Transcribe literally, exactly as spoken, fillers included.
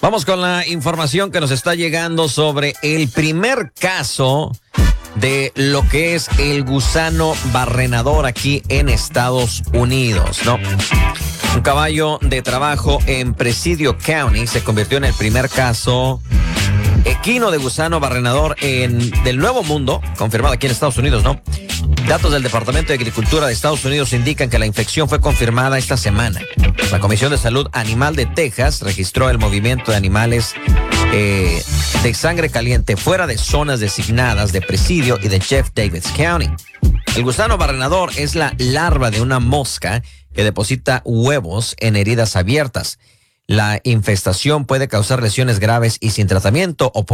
Vamos con la información que nos está llegando sobre el primer caso de lo que es el gusano barrenador aquí en Estados Unidos, ¿no? Un caballo de trabajo en Presidio County se convirtió en el primer caso equino de gusano barrenador en, del Nuevo Mundo, confirmado aquí en Estados Unidos, ¿no? Datos del Departamento de Agricultura de Estados Unidos indican que la infección fue confirmada esta semana. La Comisión de Salud Animal de Texas registró el movimiento de animales eh, de sangre caliente fuera de zonas designadas de Presidio y de Jeff Davis County. El gusano barrenador es la larva de una mosca que deposita huevos en heridas abiertas. La infestación puede causar lesiones graves y sin tratamiento o por